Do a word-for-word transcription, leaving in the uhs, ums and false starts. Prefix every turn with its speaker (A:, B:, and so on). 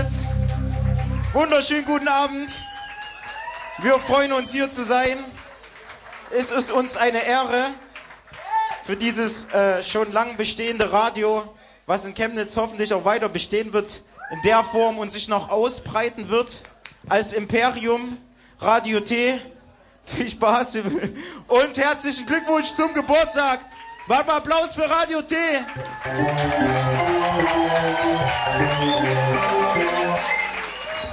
A: Chemnitz. Wunderschönen guten Abend. Wir freuen uns, hier zu sein. Es ist uns eine Ehre für dieses äh, schon lang bestehende Radio, was in Chemnitz hoffentlich auch weiter bestehen wird, in der Form und sich noch ausbreiten wird, als Imperium, Radio T. Viel Spaß und herzlichen Glückwunsch zum Geburtstag. Warte mal, Applaus für Radio T.